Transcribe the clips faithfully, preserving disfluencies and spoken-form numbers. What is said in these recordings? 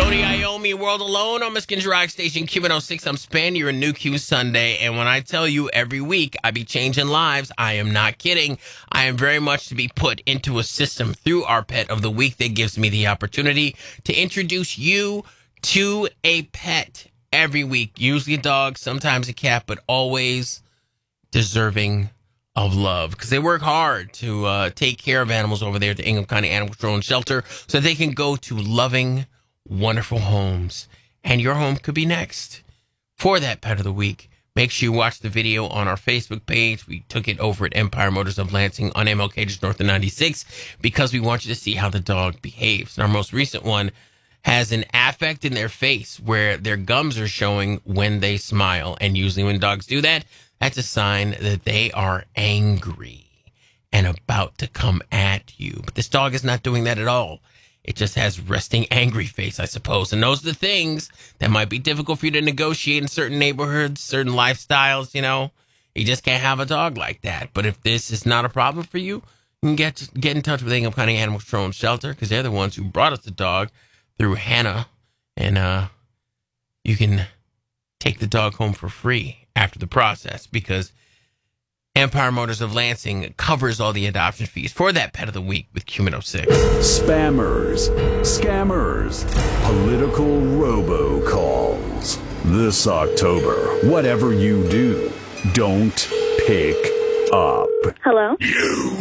Tony Iommi, World Alone on Michigan's Rock Station, Q one oh six. I'm Span. You're a new Q Sunday. And when I tell you every week I be changing lives, I am not kidding. I am very much to be put into a system through our pet of the week that gives me the opportunity to introduce you to a pet every week. Usually a dog, sometimes a cat, but always deserving of love, because they work hard to uh, take care of animals over there at the Ingham County Animal Control and Shelter so they can go to loving, wonderful homes. And your home could be next. For that pet of the week, make sure you watch the video on our Facebook page. We took it over at Empire Motors of Lansing on M L K just north of ninety-six because we want you to see how the dog behaves. And our most recent one has an affect in their face where their gums are showing when they smile. And usually when dogs do that, that's a sign that they are angry and about to come at you. But this dog is not doing that at all. It just has resting angry face, I suppose. And those are the things that might be difficult for you to negotiate in certain neighborhoods, certain lifestyles, you know. You just can't have a dog like that. But if this is not a problem for you, you can get, get in touch with Ingham County Animal Control and Shelter because they're the ones who brought us the dog through Hannah. And uh, you can take the dog home for free after the process because Empire Motors of Lansing covers all the adoption fees for that pet of the week with Q one oh six. Spammers, scammers, political robocalls. This October, whatever you do, don't pick up. Hello? You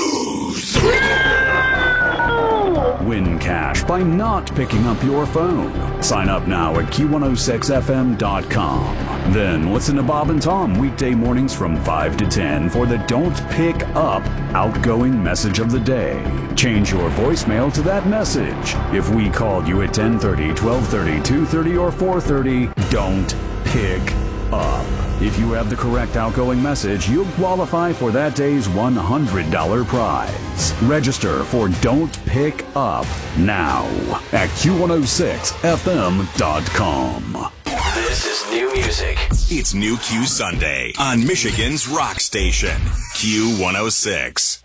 lose! Win cash by not picking up your phone. Sign up now at Q one oh six F M dot com. Then listen to Bob and Tom weekday mornings from five to ten for the Don't Pick Up outgoing message of the day. Change your voicemail to that message. If we called you at ten thirty, twelve thirty, two thirty, or four thirty, don't pick up. If you have the correct outgoing message, you'll qualify for that day's one hundred dollars prize. Register for Don't Pick Up now at Q one oh six F M dot com. This is new music. It's New Q Sunday on Michigan's Rock Station, Q one oh six.